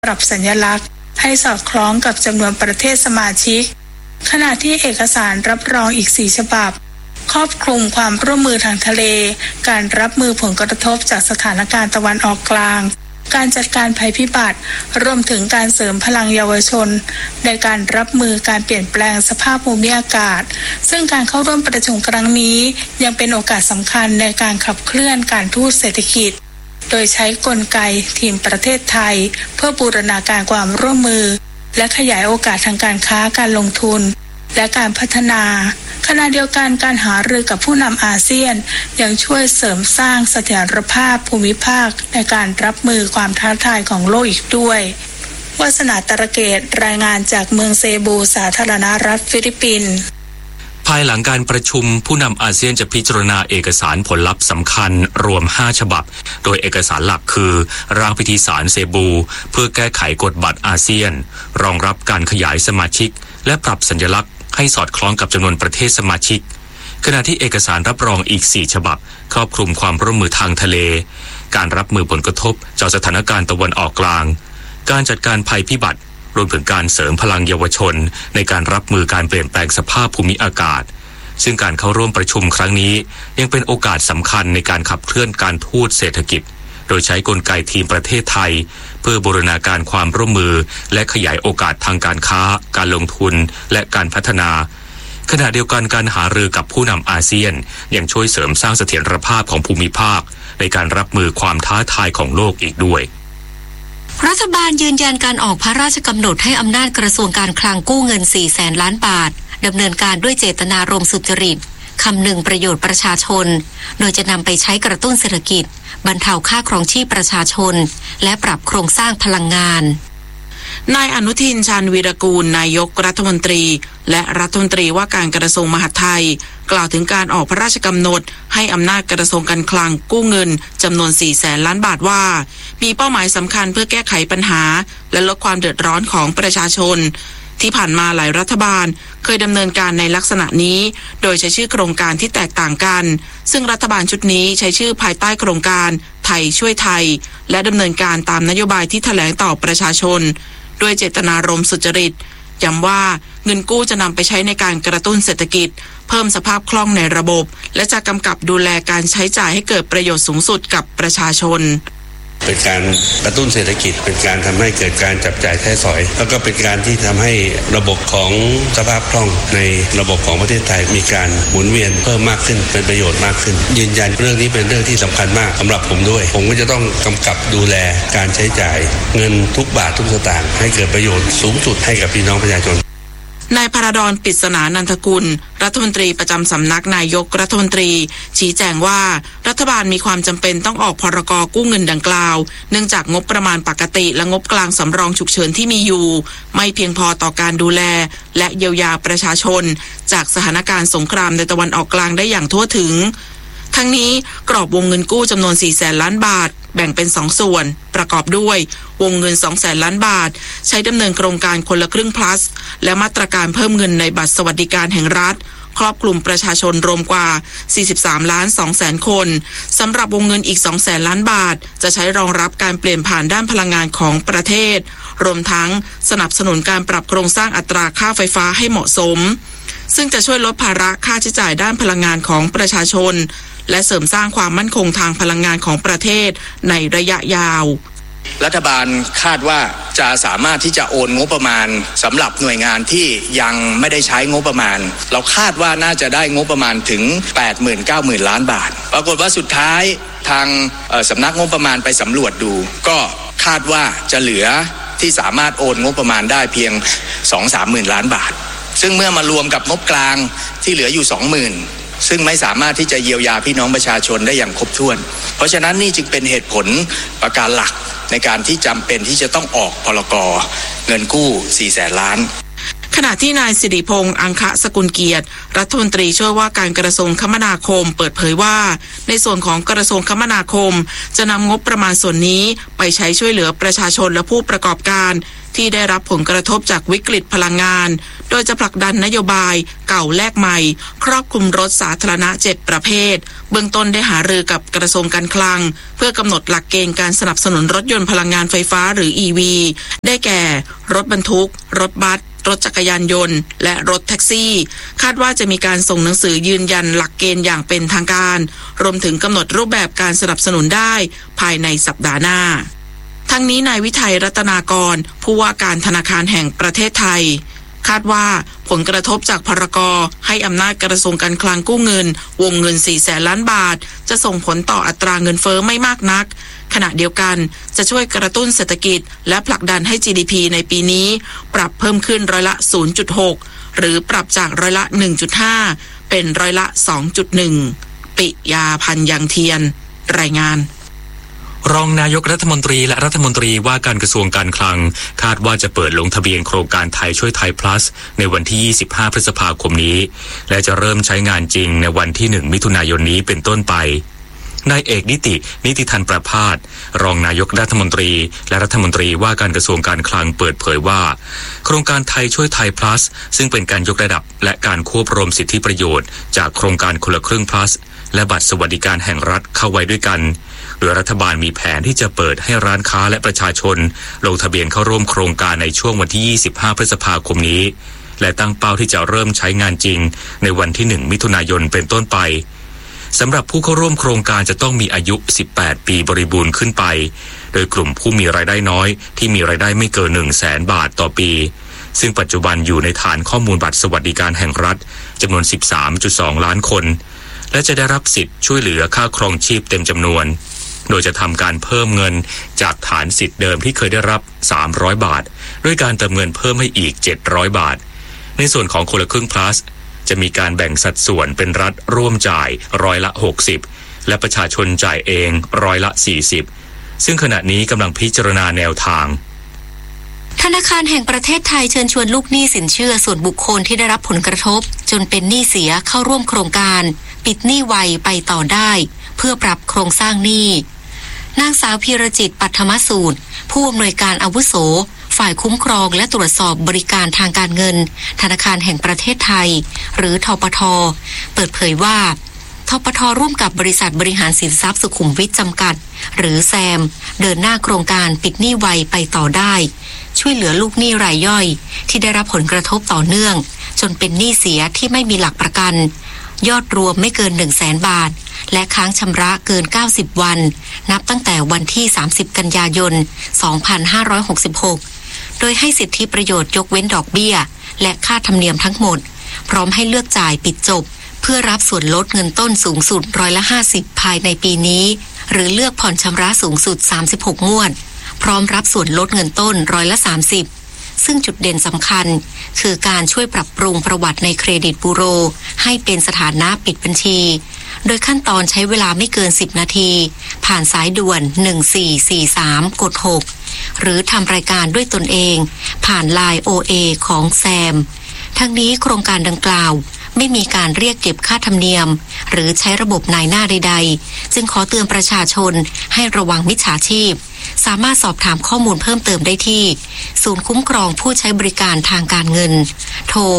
ปรับสัญลักษณ์ให้สอดคล้องกับจำนวนประเทศสมาชิกขณะที่เอกสารรับรองอีก4ฉบับครอบคลุมความร่วมมือทางทะเลการรับมือผลกระทบจากสถานการณ์ตะวันออกกลางการจัดการภัยพิบัติรวมถึงการเสริมพลังเยาวชนในการรับมือการเปลี่ยนแปลงสภาพภูมิอากาศซึ่งการเข้าร่วมประชุมครั้งนี้ยังเป็นโอกาสสำคัญในการขับเคลื่อนการทูตเศรษฐกิจโดยใช้กลไกทีมประเทศไทยเพื่อบูรณาการความร่วมมือและขยายโอกาสทางการค้าการลงทุนและการพัฒนาขณะเดียวกันการหารือกับผู้นำอาเซียนยังช่วยเสริมสร้างเสถียรภาพภูมิภาคในการรับมือความท้าทายของโลกอีกด้วยวาสนาตระเกตรายงานจากเมืองเซบูสาธารณรัฐฟิลิปปินส์ภายหลังการประชุมผู้นำอาเซียนจะพิจารณาเอกสารผลลัพธ์สำคัญรวม5ฉบับโดยเอกสารหลักคือร่างพิธีสารเซบูเพื่อแก้ไขกฎบัตรอาเซียนรองรับการขยายสมาชิกและปรับสัญลักษณ์ให้สอดคล้องกับจำนวนประเทศสมาชิกขณะที่เอกสารรับรองอีก4ฉบับครอบคลุมความร่วมมือทางทะเลการรับมือผลกระทบจากสถานการณ์ตะวันออกกลางการจัดการภัยพิบัติรวมถึงการเสริมพลังเยาวชนในการรับมือการเปลี่ยนแปลงสภาพภูมิอากาศซึ่งการเข้าร่วมประชุมครั้งนี้ยังเป็นโอกาสสำคัญในการขับเคลื่อนการทูตเศรษฐกิจโดยใช้กลไกทีมประเทศไทยเพื่อบูรณาการความร่วมมือและขยายโอกาสทางการค้าการลงทุนและการพัฒนาขณะเดียวกันการหารือกับผู้นำอาเซียนยังช่วยเสริมสร้างเสถียรภาพของภูมิภาคในการรับมือความท้าทายของโลกอีกด้วยรัฐบาลยืนยันการออกพระราชกำหนดให้อำนาจกระทรวงการคลังกู้เงิน 400,000 ล้านบาทดำเนินการด้วยเจตนารมณ์สุจริตคำนึงประโยชน์ประชาชนโดยจะนำไปใช้กระตุ้นเศรษฐกิจบรรเทาค่าครองชีพประชาชนและปรับโครงสร้างพลังงานนายอนุทินชาญวีรกูลนายกรัฐมนตรีและรัฐมนตรีว่าการกระทรวงมหาดไทยกล่าวถึงการออกพระราชกำหนดให้อำนาจกระทรวงการคลังกู้เงินจำนวน 400,000 ล้านบาทว่ามีเป้าหมายสำคัญเพื่อแก้ไขปัญหาและลดความเดือดร้อนของประชาชนที่ผ่านมาหลายรัฐบาลเคยดำเนินการในลักษณะนี้โดยใช้ชื่อโครงการที่แตกต่างกันซึ่งรัฐบาลชุดนี้ใช้ชื่อภายใต้โครงการไทยช่วยไทยและดำเนินการตามนโยบายที่แถลงต่อประชาชนด้วยเจตนารมณ์สุจริตย้ำว่าเงินกู้จะนำไปใช้ในการกระตุ้นเศรษฐกิจเพิ่มสภาพคล่องในระบบและจะกำกับดูแลการใช้จ่ายให้เกิดประโยชน์สูงสุดกับประชาชนเป็นการกระตุ้นเศรษฐกิจเป็นการทำให้เกิดการจับจ่ายใช้สอยแล้วก็เป็นการที่ทำให้ระบบของสภาพคล่องในระบบของประเทศไทยมีการหมุนเวียนเพิ่มมากขึ้นเป็นประโยชน์มากขึ้นยืนยันเรื่องนี้เป็นเรื่องที่สำคัญมากสำหรับผมด้วยผมก็จะต้องกำกับดูแลการใช้จ่ายเงินทุกบาททุกสตางค์ให้เกิดประโยชน์สูงสุดให้กับพี่น้องประชาชนนายพาราดอนปริศนานันทกุลรัฐมนตรีประจำสำนักนายกรัฐมนตรีชี้แจงว่ารัฐบาลมีความจำเป็นต้องออกพรก.กู้เงินดังกล่าวเนื่องจากงบประมาณปกติและงบกลางสำรองฉุกเฉินที่มีอยู่ไม่เพียงพอต่อการดูแลและเยียวยาประชาชนจากสถานการณ์สงครามในตะวันออกกลางได้อย่างทั่วถึงทั้งนี้กรอบวงเงินกู้จำนวน 400,000 ล้านบาทแบ่งเป็น2ส่วนประกอบด้วยวงเงิน 200,000 ล้านบาทใช้ดำเนินโครงการคนละครึ่ง plus และมาตรการเพิ่มเงินในบัตรสวัสดิการแห่งรัฐครอบคลุมประชาชนรวมกว่า 43,200,000 คนสำหรับวงเงินอีก 200,000 ล้านบาทจะใช้รองรับการเปลี่ยนผ่านด้านพลังงานของประเทศรวมทั้งสนับสนุนการปรับโครงสร้างอัตราค่าไฟฟ้าให้เหมาะสมซึ่งจะช่วยลดภาระค่าใช้จ่ายด้านพลังงานของประชาชนและเสริมสร้างความมั่นคงทางพลังงานของประเทศในระยะยาวรัฐบาลคาดว่าจะสามารถที่จะโอนงบประมาณสำหรับหน่วยงานที่ยังไม่ได้ใช้งบประมาณเราคาดว่าน่าจะได้งบประมาณถึง 80,000-90,000 ล้านบาทปรากฏว่าสุดท้ายทางสำนักงบประมาณไปสำรวจดูก็คาดว่าจะเหลือที่สามารถโอนงบประมาณได้เพียง 2-3 หมื่นล้านบาทซึ่งเมื่อมารวมกับงบกลางที่เหลืออยู่ 20,000ซึ่งไม่สามารถที่จะเยียวยาพี่น้องประชาชนได้อย่างครบถ้วนเพราะฉะนั้นนี่จึงเป็นเหตุผลประการหลักในการที่จำเป็นที่จะต้องออกพรก.เงินกู้ 400,000 ล้านขณะที่นายสิริพงษ์อังคสกุลเกียรติรัฐมนตรีช่วยว่าการกระทรวงคมนาคมเปิดเผยว่าในส่วนของกระทรวงคมนาคมจะนำงบประมาณส่วนนี้ไปใช้ช่วยเหลือประชาชนและผู้ประกอบการที่ได้รับผลกระทบจากวิกฤตพลังงานโดยจะผลักดันนโยบายเก่าแลกใหม่ครอบคลุมรถสาธารณะ7ประเภทเบื้องต้นได้หารือกับกระทรวงการคลังเพื่อกำหนดหลักเกณฑ์การสนับสนุนรถยนต์พลังงานไฟฟ้าหรือ EV ได้แก่รถบรรทุกรถบัสรถจักรยานยนต์และรถแท็กซี่คาดว่าจะมีการส่งหนังสือยืนยันหลักเกณฑ์อย่างเป็นทางการรวมถึงกำหนดรูปแบบการสนับสนุนได้ภายในสัปดาห์หน้าทั้งนี้นายวิทัยรัตนากรผู้ว่าการธนาคารแห่งประเทศไทยคาดว่าผลกระทบจากพรก.ให้อำนาจกระทรวงการคลังกู้เงินวงเงิน 400,000 ล้านบาทจะส่งผลต่ออัตราเงินเฟ้อไม่มากนักขณะเดียวกันจะช่วยกระตุ้นเศรษฐกิจและผลักดันให้ GDP ในปีนี้ปรับเพิ่มขึ้นร้อยละ 0.6 หรือปรับจากร้อยละ 1.5 เป็นร้อยละ 2.1 ปิยาพันธ์ยังเทียนรายงานรองนายกรัฐมนตรีและรัฐมนตรีว่าการกระทรวงการคลังคาดว่าจะเปิดลงทะเบียนโครงการไทยช่วยไทย plus ในวันที่ 25 พฤษภาคมนี้และจะเริ่มใช้งานจริงในวันที่ 1 มิถุนายนนี้เป็นต้นไปนายเอกนิติธันประภาสรองนายกรัฐมนตรีและรัฐมนตรีว่าการกระทรวงการคลังเปิดเผยว่าโครงการไทยช่วยไทย plus ซึ่งเป็นการยกระดับและการควบรวมสิทธิประโยชน์จากโครงการคนละครึ่ง plus และบัตรสวัสดิการแห่งรัฐเข้าไว้ด้วยกันโดยรัฐบาลมีแผนที่จะเปิดให้ร้านค้าและประชาชนลงทะเบียนเข้าร่วมโครงการในช่วงวันที่ 25 พฤษภาคมนี้และตั้งเป้าที่จะเริ่มใช้งานจริงในวันที่ 1 มิถุนายนเป็นต้นไปสำหรับผู้เข้าร่วมโครงการจะต้องมีอายุ 18 ปีบริบูรณ์ขึ้นไปโดยกลุ่มผู้มีรายได้น้อยที่มีรายได้ไม่เกิน 100,000 บาทต่อปีซึ่งปัจจุบันอยู่ในฐานข้อมูลบัตรสวัสดิการแห่งรัฐจำนวน 13.2 ล้านคนและจะได้รับสิทธิ์ช่วยเหลือค่าครองชีพเต็มจำนวนโดยจะทำการเพิ่มเงินจากฐานสิทธิ์เดิมที่เคยได้รับ300 บาทด้วยการเติมเงินเพิ่มให้อีก700 บาทในส่วนของคนละครึ่ง plus จะมีการแบ่งสัดส่วนเป็นรัฐร่วมจ่ายร้อยละ 60และประชาชนจ่ายเองร้อยละ 40ซึ่งขณะนี้กำลังพิจารณาแนวทางธนาคารแห่งประเทศไทยเชิญชวนลูกหนี้สินเชื่อส่วนบุคคลที่ได้รับผลกระทบจนเป็นหนี้เสียเข้าร่วมโครงการปิดหนี้ไวไปต่อได้เพื่อปรับโครงสร้างหนี้นางสาวพีรจิตปัทมสูตรผู้อำนวยการอาวุโสฝ่ายคุ้มครองและตรวจสอบบริการทางการเงินธนาคารแห่งประเทศไทยหรือธปท.เปิดเผยว่าธปท.ร่วมกับบริษัทบริหารสินทรัพย์สุขุมวิทจำกัดหรือแซมเดินหน้าโครงการปิดหนี้ไวไปต่อได้ช่วยเหลือลูกหนี้รายย่อยที่ได้รับผลกระทบต่อเนื่องจนเป็นหนี้เสียที่ไม่มีหลักประกันยอดรวมไม่เกิน 100,000 บาทและค้างชำระเกิน90วันนับตั้งแต่วันที่30กันยายน2566โดยให้สิทธิประโยชน์ยกเว้นดอกเบี้ยและค่าธรรมเนียมทั้งหมดพร้อมให้เลือกจ่ายปิดจบเพื่อรับส่วนลดเงินต้นสูงสุด50%ภายในปีนี้หรือเลือกผ่อนชำระสูงสุด36งวดพร้อมรับส่วนลดเงินต้น30%ซึ่งจุดเด่นสำคัญคือการช่วยปรับปรุงประวัติในเครดิตบูโรให้เป็นสถานะปิดบัญชีโดยขั้นตอนใช้เวลาไม่เกิน10นาทีผ่านสายด่วน1443กด6หรือทำรายการด้วยตนเองผ่าน LINE OA ของแซมทั้งนี้โครงการดังกล่าวไม่มีการเรียกเก็บค่าธรรมเนียมหรือใช้ระบบนายหน้าใดๆจึงขอเตือนประชาชนให้ระวังมิจฉาชีพสามารถสอบถามข้อมูลเพิ่มเติมได้ที่ศูนย์คุ้มครองผู้ใช้บริการทางการเงินโทร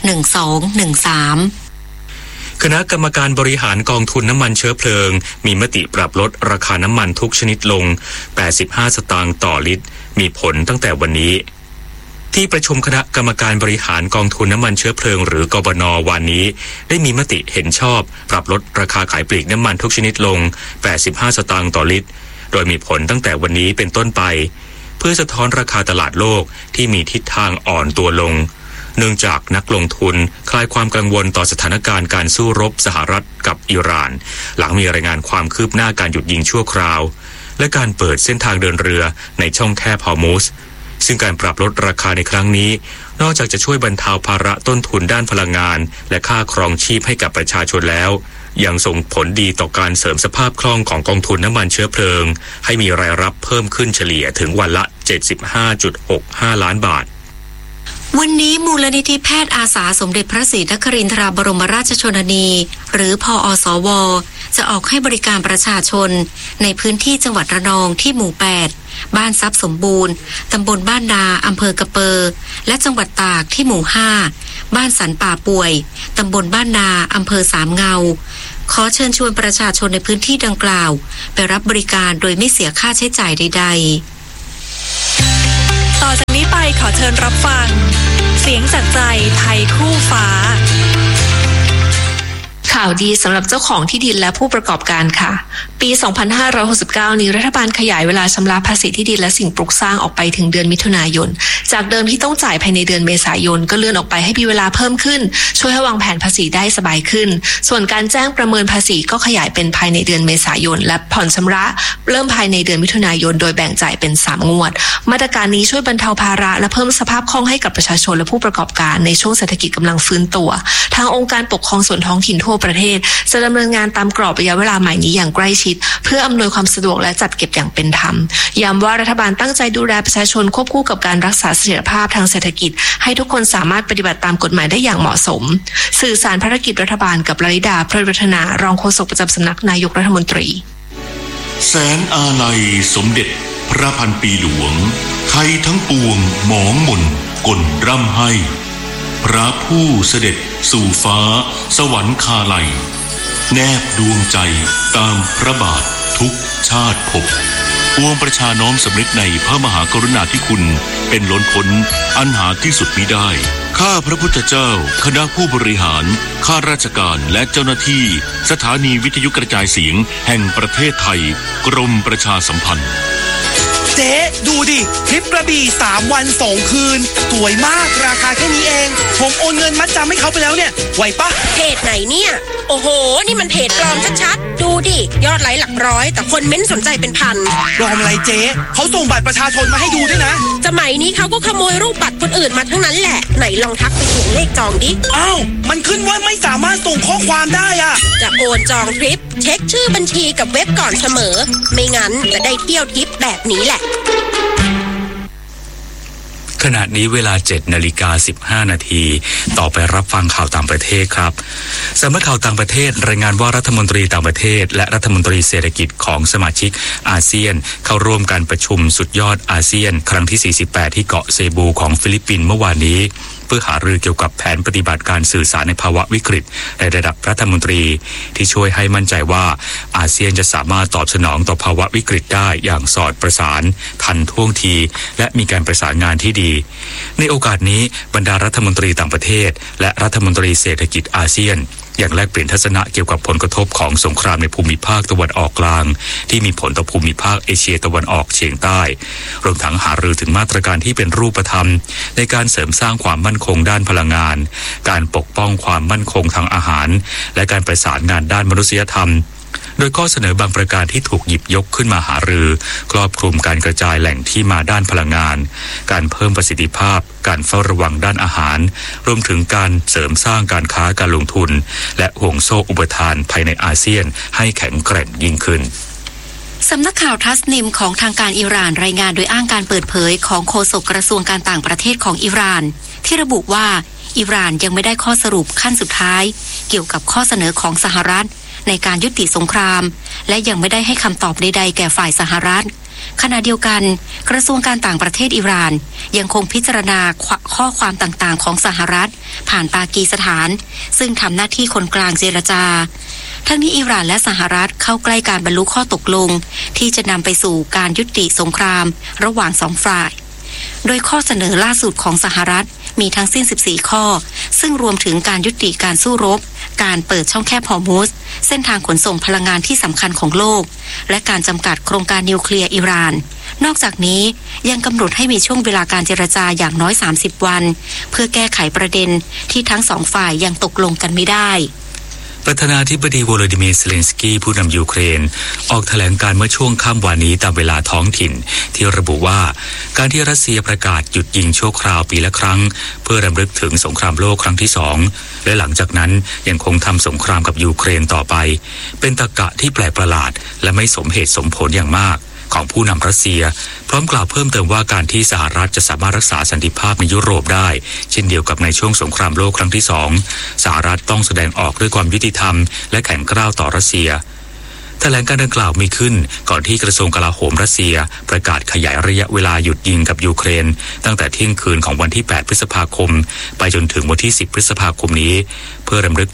1213 คณะกรรมการบริหารกองทุนน้ำมันเชื้อเพลิงมีมติปรับลดราคาน้ำมันทุกชนิดลง85 สตางค์ต่อลิตรมีผลตั้งแต่วันนี้ที่ประชุมคณะกรรมการบริหารกองทุนน้ำมันเชื้อเพลิงหรือกบน.วันนี้ได้มีมติเห็นชอบปรับลดราคาขายปลีกน้ำมันทุกชนิดลง85 สตางค์ต่อลิตรโดยมีผลตั้งแต่วันนี้เป็นต้นไปเพื่อสะท้อนราคาตลาดโลกที่มีทิศทางอ่อนตัวลงเนื่องจากนักลงทุนคลายความกังวลต่อสถานการณ์การสู้รบสหรัฐกับอิหร่านหลังมีรายงานความคืบหน้าการหยุดยิงชั่วคราวและการเปิดเส้นทางเดินเรือในช่องแคบฮอร์มุซซึ่งการปรับลดราคาในครั้งนี้นอกจากจะช่วยบรรเทาภาระต้นทุนด้านพลังงานและค่าครองชีพให้กับประชาชนแล้วยังส่งผลดีต่อการเสริมสภาพคล่องของกองทุนน้ำมันเชื้อเพลิงให้มีรายรับเพิ่มขึ้นเฉลี่ยถึงวันละ 75.65 ล้านบาทวันนี้มูลนิธิแพทย์อาสาสมเด็จพระศรีนครินทราบรมราชชนนีหรือพอสวจะออกให้บริการประชาชนในพื้นที่จังหวัดระนองที่หมู่ 8 บ้านทรัพย์สมบูรณ์ตำบลบ้านนาอำเภอกระเปอและจังหวัดตากที่หมู่ 5 บ้านสันป่าป่วยตำบลบ้านนาอำเภอสามเงาขอเชิญชวนประชาชนในพื้นที่ดังกล่าวไปรับบริการโดยไม่เสียค่าใช้จ่ายใดๆต่อจากนี้ไปขอเชิญรับฟังเสียงจากใจไทยคู่ฟ้าข่าวดีสำหรับเจ้าของที่ดินและผู้ประกอบการค่ะปี 2569 นี้รัฐบาลขยายเวลาชำระภาษีที่ดินและสิ่งปลูกสร้างออกไปถึงเดือนมิถุนายนจากเดิมที่ต้องจ่ายภายในเดือนเมษายนก็เลื่อนออกไปให้มีเวลาเพิ่มขึ้นช่วยให้วางแผนภาษีได้สบายขึ้นส่วนการแจ้งประเมินภาษีก็ขยายเป็นภายในเดือนเมษายนและผ่อนชำระเริ่มภายในเดือนมิถุนายนโดยแบ่งจ่ายเป็น3งวดมาตรการนี้ช่วยบรรเทาภาระและเพิ่มสภาพคล่องให้กับประชาชนและผู้ประกอบการในช่วงเศรษฐกิจกำลังฟื้นตัวทางองค์การปกครองส่วนท้องถิ่นทั่วประเทศจะดำเนินงานตามกรอบระยะเวลาใหม่นี้อย่างใกล้ชิดเพื่ออำนวยความสะดวกและจัดเก็บอย่างเป็นธรรมย้ำว่ารัฐบาลตั้งใจดูแลประชาชนควบคู่กับการรักษาเสถียรภาพทางเศรษฐกิจให้ทุกคนสามารถปฏิบัติตามกฎหมายได้อย่างเหมาะสมสื่อสารภารกิจรัฐบาลกับลลิดา พรหมวัฒนารองโฆษกประจำสำนักนายกรัฐมนตรีแสนอาลัยสมเด็จพระพันปีหลวงไทยทั้งปวงหมองหม่นก่นร่ำให้พระผู้เสด็จสู่ฟ้าสวรรคาลัยแนบดวงใจตามพระบาททุกชาติภพปวงประชาน้อมสำนึกในพระมหากรุณาธิคุณเป็นล้นพ้นอันหาที่สุดมิได้ข้าพระพุทธเจ้าคณะผู้บริหารข้าราชการและเจ้าหน้าที่สถานีวิทยุกระจายเสียงแห่งประเทศไทยกรมประชาสัมพันธ์เจ๊ดูดิทริปกระบี่3 วัน 2 คืนสวยมากราคาแค่นี้เองผมโอนเงินมัดจำให้เขาไปแล้วเนี่ยไหวปะเพจไหนเนี่ยโอ้โหนี่มันเพจปลอมชัดๆดูดิยอดไลค์หลักร้อยแต่คนเม้นสนใจเป็นพันปลอมอะไรเจ๊เขาส่งบัตรประชาชนมาให้ดูด้วยนะสมัยนี้เขาก็ขโมยรูปบัตรคนอื่นมาทั้งนั้นแหละไหนลองทักไปถึงเลขจองดิอ้าวมันขึ้นว่าไม่สามารถส่งข้อความได้อะจะโอนจองทริปเช็คชื่อบัญชีกับเว็บก่อนเสมอไม่งั้นจะได้เที่ยวทริปแบบนี้แหละขณะนี้เวลา 7:15 นาทีต่อไปรับฟังข่าวต่างประเทศครับสำนักข่าวต่างประเทศรายงานว่ารัฐมนตรีต่างประเทศและรัฐมนตรีเศรษฐกิจของสมาชิกอาเซียนเข้าร่วมการประชุมสุดยอดอาเซียนครั้งที่ 48 ที่เกาะเซบูของฟิลิปปินส์เมื่อวานนี้เพื่อหารือเกี่ยวกับแผนปฏิบัติการสื่อสารในภาวะวิกฤตในระดับรัฐมนตรีที่ช่วยให้มั่นใจว่าอาเซียนจะสามารถตอบสนองต่อภาวะวิกฤตได้อย่างสอดประสานทันท่วงทีและมีการประสานงานที่ดีในโอกาสนี้บรรดารัฐมนตรีต่างประเทศและรัฐมนตรีเศรษฐกิจอาเซียนอย่างแลกเปลี่ยนทัศนะเกี่ยวกับผลกระทบของสงครามในภูมิภาคตะวันออกกลางที่มีผลต่อภูมิภาคเอเชียตะวันออกเฉียงใต้รวมทั้งหารือถึงมาตรการที่เป็นรูปธรรมในการเสริมสร้างความมั่นคงด้านพลังงานการปกป้องความมั่นคงทางอาหารและการประสานงานด้านมนุษยธรรมโดยข้อเสนอบางประการที่ถูกหยิบยกขึ้นมาหารือครอบคลุมการกระจายแหล่งที่มาด้านพลังงานการเพิ่มประสิทธิภาพการเฝ้าระวังด้านอาหารรวมถึงการเสริมสร้างการค้าการลงทุนและห่วงโซ่อุปทานภายในอาเซียนให้แข็งแกร่งยิ่งขึ้นสำนักข่าวทัสนิมของทางการอิหร่านรายงานโดยอ้างการเปิดเผยของโฆษกกระทรวงการต่างประเทศของอิหร่านที่ระบุว่าอิหร่านยังไม่ได้ข้อสรุปขั้นสุดท้ายเกี่ยวกับข้อเสนอของสหรัฐในการยุติสงครามและยังไม่ได้ให้คำตอบใดๆแก่ฝ่ายสหรัฐขณะเดียวกันกระทรวงการต่างประเทศอิหร่านยังคงพิจารณาข้อความต่างๆของสหรัฐผ่านปากีสถานซึ่งทำหน้าที่คนกลางเจรจาทั้งนี้อิหร่านและสหรัฐเข้าใกล้การบรรลุข้อตกลงที่จะนำไปสู่การยุติสงครามระหว่างสองฝ่ายโดยข้อเสนอล่าสุดของสหรัฐมีทั้งสิ้น14ข้อซึ่งรวมถึงการยุติการสู้รบการเปิดช่องแคบฮอร์มุซเส้นทางขนส่งพลังงานที่สำคัญของโลกและการจำกัดโครงการนิวเคลียร์อิหร่านนอกจากนี้ยังกำหนดให้มีช่วงเวลาการเจรจาอย่างน้อย30 วันเพื่อแก้ไขประเด็นที่ทั้งสองฝ่ายยังตกลงกันไม่ได้ประธานาธิบดีโวโลดิมีร์ เซเลนสกี้ผู้นำยูเครนออกแถลงการเมื่อช่วงค่ำวานนี้ตามเวลาท้องถิ่นที่ระบุว่าการที่รัสเซียประกาศหยุดยิงชั่วคราวปีละครั้งเพื่อรำลึกถึงสงครามโลกครั้งที่2และหลังจากนั้นยังคงทำสงครามกับยูเครนต่อไปเป็นตรรกะที่แปลกประหลาดและไม่สมเหตุสมผลอย่างมากของผู้นำรัสเซียพร้อมกล่าวเพิ่มเติมว่าการที่สหรัฐจะสามารถรักษาสันติภาพในยุโรปได้เช่นเดียวกับในช่วงสงครามโลกครั้งที่2สหรัฐต้องแสดงออกด้วยความยุติธรรมและแข็งกร้าวต่อรัสเซียแถลงการดังกล่าวมีขึ้นก่อนที่กระทรวงกลาโหมรัสเซียประกาศขยายระยะเวลาหยุดยิงกับยูเครนตั้งแต่เที่ยงคืนของวันที่8พฤษภาคมไปจนถึงวันที่10พฤษภาคมนี้เพื่อรำลึก